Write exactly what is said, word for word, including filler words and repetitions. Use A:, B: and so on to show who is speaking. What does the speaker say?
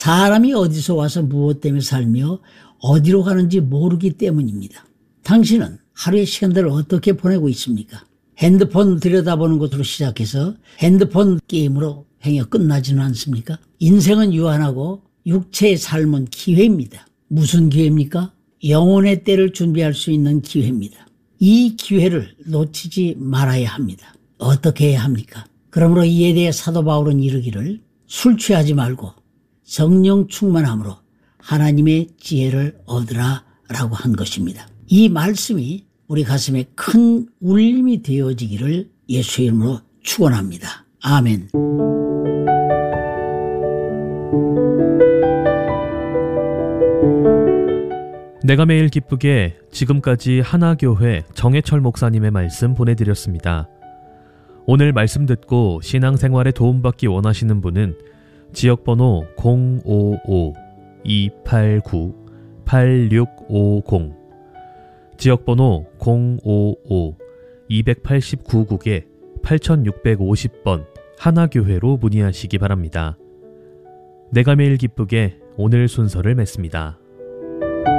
A: 사람이 어디서 와서 무엇 때문에 살며 어디로 가는지 모르기 때문입니다. 당신은 하루의 시간들을 어떻게 보내고 있습니까? 핸드폰 들여다보는 것으로 시작해서 핸드폰 게임으로 행여 끝나지는 않습니까? 인생은 유한하고 육체의 삶은 기회입니다. 무슨 기회입니까? 영혼의 때를 준비할 수 있는 기회입니다. 이 기회를 놓치지 말아야 합니다. 어떻게 해야 합니까? 그러므로 이에 대해 사도 바울은 이르기를 술 취하지 말고 성령 충만함으로 하나님의 지혜를 얻으라 라고 한 것입니다. 이 말씀이 우리 가슴에 큰 울림이 되어지기를 예수의 이름으로 축원합니다. 아멘.
B: 내가 매일 기쁘게 지금까지 하나교회 정해철 목사님의 말씀 보내드렸습니다. 오늘 말씀 듣고 신앙생활에 도움받기 원하시는 분은 지역번호 공오오 이팔구 팔육오공 지역번호 공오오 이팔구 국에 팔육오십 번 하나교회로 문의하시기 바랍니다. 내가 매일 기쁘게 오늘 순서를 맺습니다.